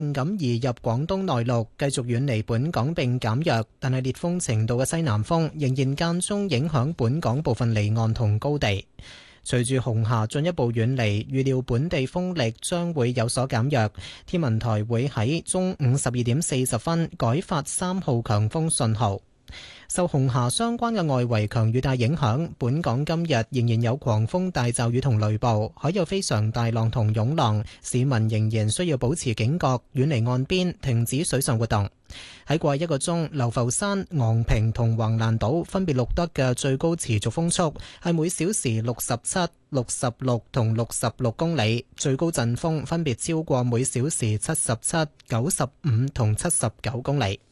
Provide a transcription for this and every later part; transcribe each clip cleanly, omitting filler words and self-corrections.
咁移入廣東內陸，繼續遠離本港並減弱，但係烈風程度嘅西南風仍然間中影響本港部分離岸同高地。隨住紅霞進一步遠離，預料本地風力將會有所減弱。天文台會喺中午12:40改發3號強風信號。受紅霞相關嘅外圍強雨帶影響，本港今日仍然有狂風大驟雨同雷暴，海有非常大浪同湧浪，市民仍然需要保持警覺，遠離岸邊，停止水上活動。喺過去1個鐘，流浮山、昂坪同橫瀾島分別錄得嘅最高持續風速係每小時67、66同66公里，最高陣風分別超過每小時77、95同79公里。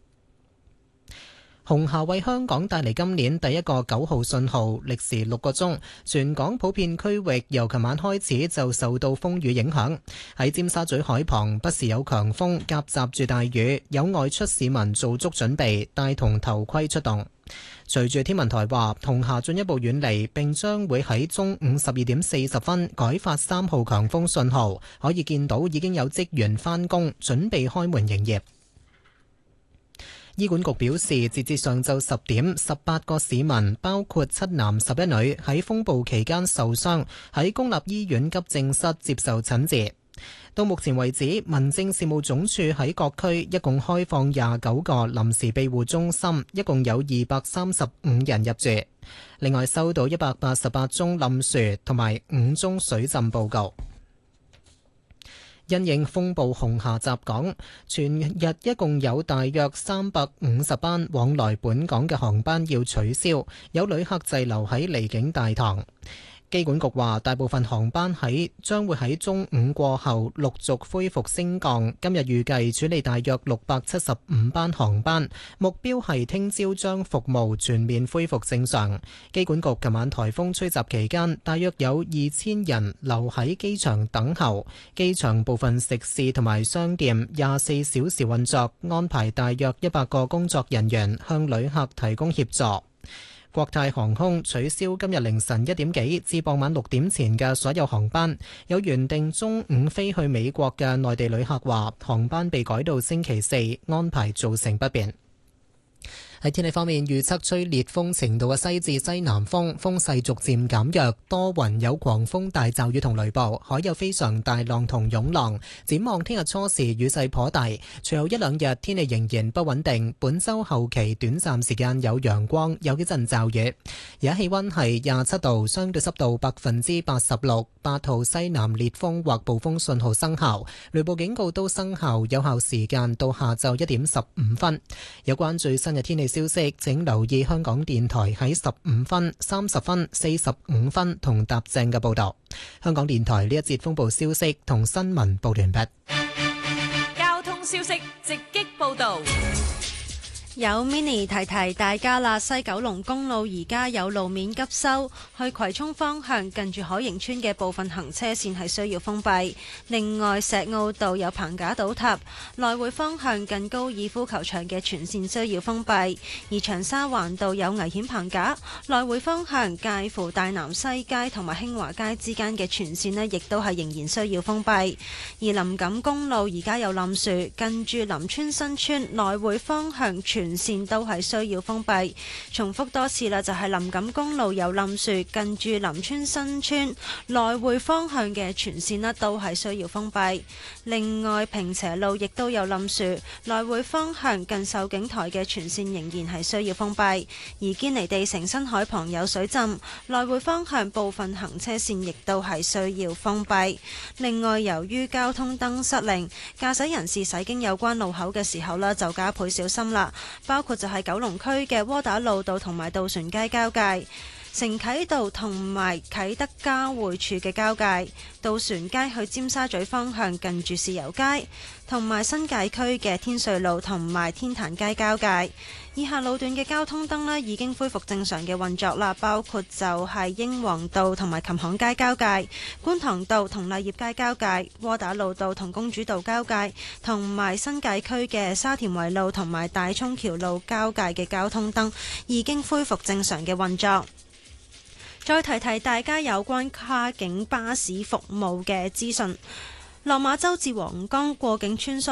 紅霞為香港帶嚟今年第一個9號信號，歷時6個鐘，全港普遍區域由琴晚開始就受到風雨影響。喺尖沙咀海旁，不時有強風夾雜住大雨，有外出市民做足準備，帶同頭盔出動。隨住天文台話紅霞進一步遠離，並將會喺中午12:40改發3號強風信號，可以見到已經有職員返工，準備開門營業。醫管局表示，截至上晝10點，18個市民，包括7男11女，喺風暴期間受傷，喺公立醫院急症室接受診治。到目前為止，民政事務總署喺各區一共開放29個臨時庇護中心，一共有235人入住。另外收到188宗冧樹同埋5宗水浸報告。因應風暴紅霞襲港，全日一共有大約350班往來本港嘅航班要取消，有旅客滯留喺離境大堂。機管局話，大部分航班將會喺中午過後陸續恢復升降。今日預計處理大約675班航班，目標係聽朝將服務全面恢復正常。機管局琴晚颱風吹襲期間，大約有2000人留喺機場等候。機場部分食肆同埋商店24小時運作，安排大約100個工作人員向旅客提供協助。國泰航空取消今日凌晨1點幾至傍晚6點前嘅所有航班，有原定中午飛去美國嘅內地旅客話，航班被改到星期4，安排造成不便。喺天氣方面，預測吹烈風程度嘅西至西南風，風勢逐漸減弱，多雲有狂風大驟雨同雷暴，海有非常大浪同湧浪。展望聽日初時雨勢頗大，隨後1-2日天氣仍然不穩定。本週後期短暫時間有陽光，有幾陣驟雨。而家氣溫係27度，相對濕度86%，8號西南烈風或暴風信號生效，雷暴警告都生效，有效時間到下晝1點15分。有關最新嘅天氣消息，請留意香港電台喺15分、30分、45分同踏正嘅報道。香港電台呢一節風暴消息同新聞報完畢。 交通消息直擊報道。 有 mini 提提大家啦，西九龍公路而家有路面急修，去葵涌方向近住海盈村嘅部分行車線係需要封閉。另外，石澳道有棚架倒塌，來回方向近高爾夫球場嘅全線需要封閉。而長沙灣道有危險棚架，來回方向介乎大南西街同埋興華街之間嘅全線呢亦都係仍然需要封閉。而林錦公路而家有冧樹，近住林村新村來回方向全線都係需要封閉。重複多次啦，就係林錦公路有冧樹，近住林村新村來回方向嘅全線呢都係需要封閉。另外，坪輋路亦都有冧樹，來回方向近秀景台嘅全線仍然係需要封閉。而堅尼地城新海旁有水浸，來回方向部分行車線亦都係需要封閉。另外，由於交通燈失靈，駕駛人士駛經有關路口嘅時候呢就加倍小心啦。包括就係九龍區嘅窩打老道同埋渡船街交界、承啟道同埋啟德交匯處嘅交界、渡船街去尖沙咀方向近住豉油街，同埋新界區嘅天瑞路同埋天壇街交界。以下路段嘅交通燈呢已經恢復正常嘅運作啦，包括就係英皇道同埋琴行街交界、觀塘道同勵業街交界、窩打老道同公主道交界，同埋新界區嘅沙田圍路同埋大涌橋路交界嘅交通燈已經恢復正常嘅運作。再提提大家有關跨境巴士服務嘅資訊。 落馬洲至皇崗過境穿梭